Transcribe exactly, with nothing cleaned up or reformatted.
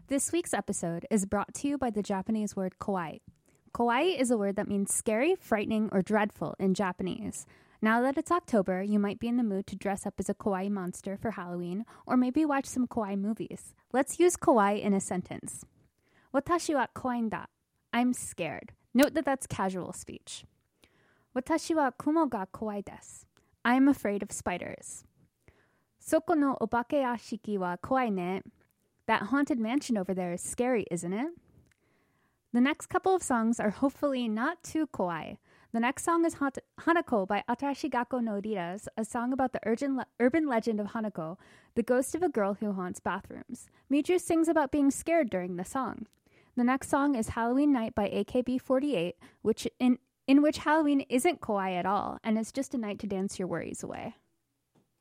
This week's episode is brought to you by the Japanese word kawaii. Kawaii is a word that means scary, frightening, or dreadful in Japanese. Now that it's October, you might be in the mood to dress up as a kawaii monster for Halloween, or maybe watch some kawaii movies. Let's use kawaii in a sentence. Watashi wa kawaii da. I'm scared. Note that that's casual speech. Watashi wa kumo ga kawaii desu. I'm afraid of spiders. Soko no obake ashiki wa kawaii ne. That haunted mansion over there is scary, isn't it? The next couple of songs are hopefully not too kawaii. The next song is Han- Hanako by Atarashi Gakko no Riras, a song about the urban, le- urban legend of Hanako, the ghost of a girl who haunts bathrooms. Miju sings about being scared during the song. The next song is Halloween Night by A K B forty-eight, which in, in which Halloween isn't kawaii at all, and it's just a night to dance your worries away.